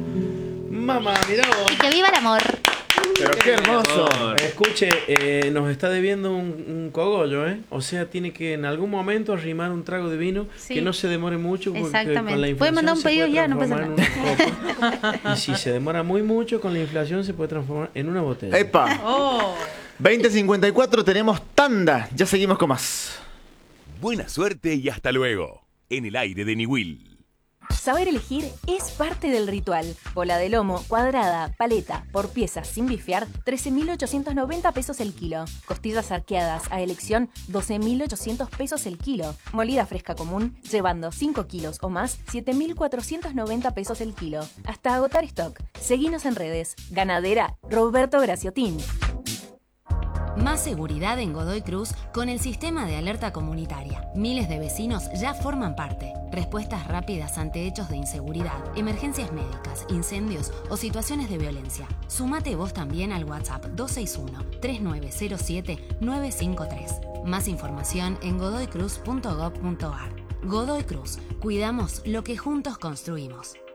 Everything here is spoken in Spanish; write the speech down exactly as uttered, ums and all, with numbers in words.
Mamá, mirá vos. Y que viva el amor. Pero qué hermoso. Escuche, eh, nos está debiendo un, un cogollo, ¿eh? O sea, tiene que en algún momento arrimar un trago de vino Sí. que no se demore mucho. Porque Exactamente. con la Puede mandar un inflación pedido se puede ya, no pasa transformar en una copa. Y si se demora muy mucho, con la inflación se puede transformar en una botella. ¡Epa! Oh. veinte cincuenta y cuatro, tenemos tanda. Ya seguimos con más. Buena suerte y hasta luego. En el aire de Niwil. Saber elegir es parte del ritual. Bola de lomo, cuadrada, paleta, por piezas sin bifear, trece mil ochocientos noventa pesos el kilo. Costillas arqueadas a elección, doce mil ochocientos pesos el kilo. Molida fresca común, llevando cinco kilos o más, siete mil cuatrocientos noventa pesos el kilo. Hasta agotar stock. Seguinos en redes. Ganadera Roberto Graciotín. Más seguridad en Godoy Cruz con el sistema de alerta comunitaria. Miles de vecinos ya forman parte. Respuestas rápidas ante hechos de inseguridad, emergencias médicas, incendios o situaciones de violencia. Sumate vos también al WhatsApp dos seis uno, tres nueve cero siete, nueve cinco tres. Más información en godoy cruz punto gob punto ar. Godoy Cruz. Cuidamos lo que juntos construimos.